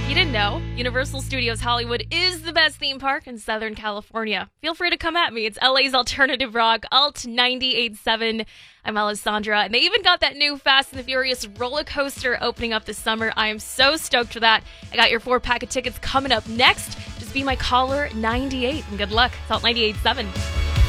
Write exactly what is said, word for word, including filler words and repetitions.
you didn't know, Universal Studios Hollywood is the best theme park in Southern California. Feel free to come at me. It's L A's alternative rock, Alt ninety-eight point seven. I'm Alessandra, and they even got that new Fast and the Furious roller coaster opening up this summer. I am so stoked for that. I got your four-pack of tickets coming up next. Just be my caller ninety-eight, and good luck. It's Alt ninety-eight point seven.